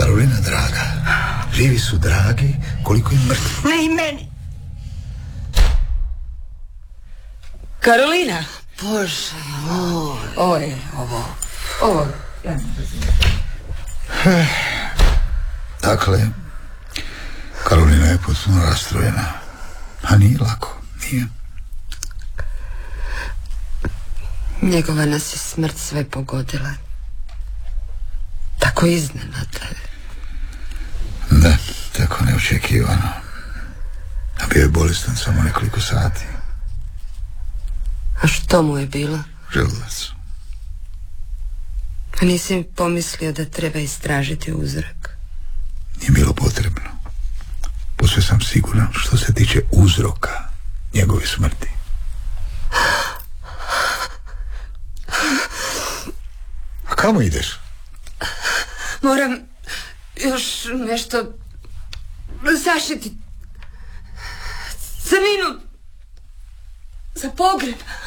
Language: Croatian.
Karolina draga, živi su dragi koliko i mrtvi. Ne i meni. Karolina. Bože moj. Ovo. Dakle, Karolina je potpuno rastrojena. A nije lako, nije. Njegova nas je smrt sve pogodila. Tako iznenada. Da, tako neočekivano. A bio je bolestan samo nekoliko sati. A što mu je bilo? Želudac. A nisi pomislio da treba istražiti uzrok? Nije bilo potrebno. Posve sam siguran što se tiče uzroka njegove smrti. A kamo ideš? Moram još nešto zašiti. Crninu za pogreb.